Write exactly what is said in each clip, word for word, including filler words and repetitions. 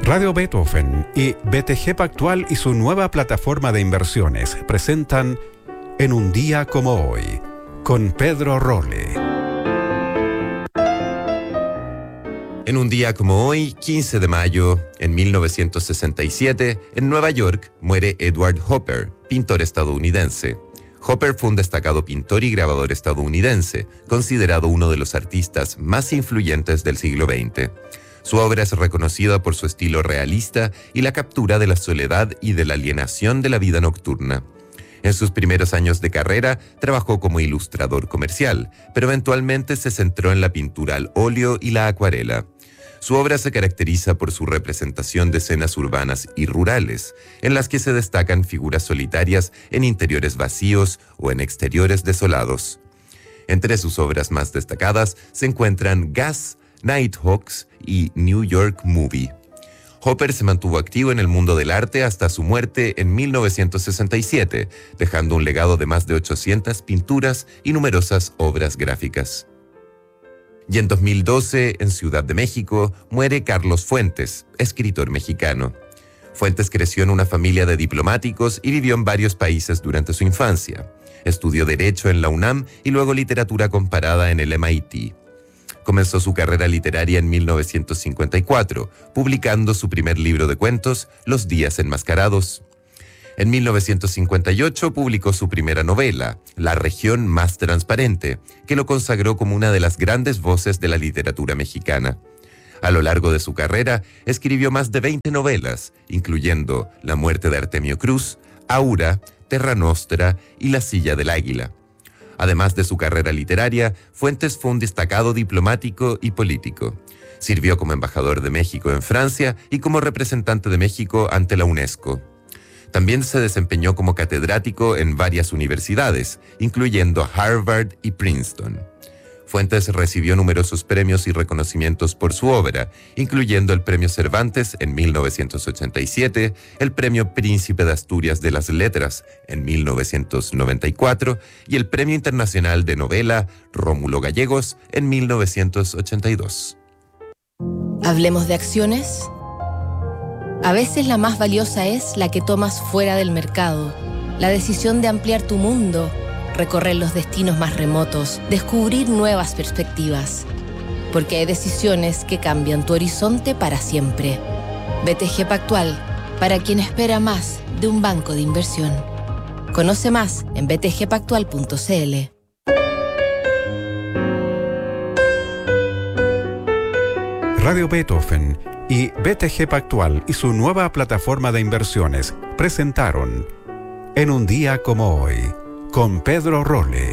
Radio Beethoven y B T G Pactual y su nueva plataforma de inversiones presentan En un día como hoy, con Pedro Rolle. En un día como hoy, quince de mayo, en mil novecientos sesenta y siete, en Nueva York, muere Edward Hopper, pintor estadounidense. Hopper fue un destacado pintor y grabador estadounidense, considerado uno de los artistas más influyentes del siglo veinte. Su obra es reconocida por su estilo realista y la captura de la soledad y de la alienación de la vida nocturna. En sus primeros años de carrera, trabajó como ilustrador comercial, pero eventualmente se centró en la pintura al óleo y la acuarela. Su obra se caracteriza por su representación de escenas urbanas y rurales, en las que se destacan figuras solitarias en interiores vacíos o en exteriores desolados. Entre sus obras más destacadas se encuentran Gas, Nighthawks y New York Movie. Hopper se mantuvo activo en el mundo del arte hasta su muerte en mil novecientos sesenta y siete, dejando un legado de más de ochocientas pinturas y numerosas obras gráficas. Y en dos mil doce, en Ciudad de México, muere Carlos Fuentes, escritor mexicano. Fuentes creció en una familia de diplomáticos y vivió en varios países durante su infancia. Estudió Derecho en la UNAM y luego Literatura Comparada en el M I T. Comenzó su carrera literaria en mil novecientos cincuenta y cuatro, publicando su primer libro de cuentos, Los días enmascarados. En mil novecientos cincuenta y ocho publicó su primera novela, La región más transparente, que lo consagró como una de las grandes voces de la literatura mexicana. A lo largo de su carrera, escribió más de veinte novelas, incluyendo La muerte de Artemio Cruz, Aura, Terra Nostra y La silla del águila. Además de su carrera literaria, Fuentes fue un destacado diplomático y político. Sirvió como embajador de México en Francia y como representante de México ante la UNESCO. También se desempeñó como catedrático en varias universidades, incluyendo Harvard y Princeton. Fuentes recibió numerosos premios y reconocimientos por su obra, incluyendo el Premio Cervantes en mil novecientos ochenta y siete, el Premio Príncipe de Asturias de las Letras en mil novecientos noventa y cuatro y el Premio Internacional de Novela Rómulo Gallegos en mil novecientos ochenta y dos. ¿Hablemos de acciones? A veces la más valiosa es la que tomas fuera del mercado, la decisión de ampliar tu mundo, recorrer los destinos más remotos, descubrir nuevas perspectivas. Porque hay decisiones que cambian tu horizonte para siempre. B T G Pactual, para quien espera más de un banco de inversión. Conoce más en b t g pactual punto c l. Radio Beethoven y B T G Pactual y su nueva plataforma de inversiones presentaron En un día como hoy, con Pedro Rolle.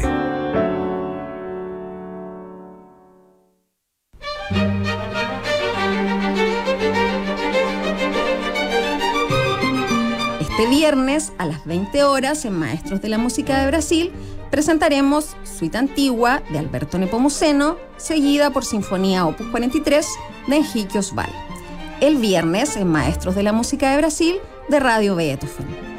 Este viernes a las veinte horas en Maestros de la Música de Brasil presentaremos Suite Antigua de Alberto Nepomuceno, seguida por Sinfonía Opus cuarenta y tres de Enrique Osval. El viernes en Maestros de la Música de Brasil de Radio Beethoven.